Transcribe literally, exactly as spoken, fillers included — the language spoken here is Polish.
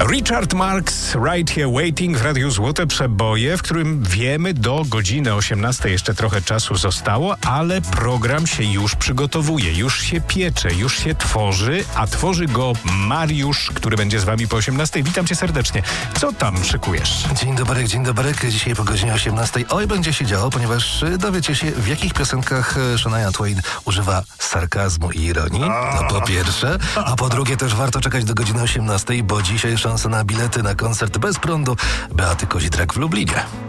Richard Marx, Right Here Waiting w Radiu Złote Przeboje, w którym wiemy, do godziny osiemnastej jeszcze trochę czasu zostało, ale program się już przygotowuje, już się piecze, już się tworzy, a tworzy go Mariusz, który będzie z wami po osiemnastej. Witam cię serdecznie. Co tam szykujesz? Dzień dobry, dzień dobry. Dzisiaj po godzinie osiemnastej oj będzie się działo, ponieważ dowiecie się, w jakich piosenkach Shania Twain używa sarkazmu i ironii. To po pierwsze. A po drugie też warto czekać do godziny osiemnastej, bo dzisiaj szansa na bilety na koncert bez prądu Beaty Kozidrak w Lublinie.